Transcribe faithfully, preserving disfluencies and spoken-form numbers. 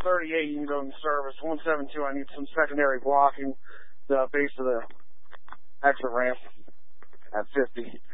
thirty-eight, you can go in service. one seventy-two, I need some secondary blocking the base of the exit ramp at fifty.